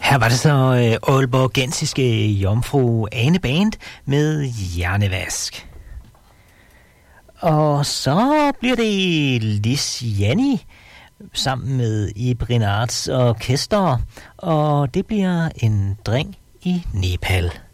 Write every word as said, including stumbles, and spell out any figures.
Her var det så øh, aalborgensiske Jomfru Ane Band med Hjernevask. Og så bliver det Lis Janni sammen med Ibrin Arts Orkester, og det bliver en dreng i Nepal.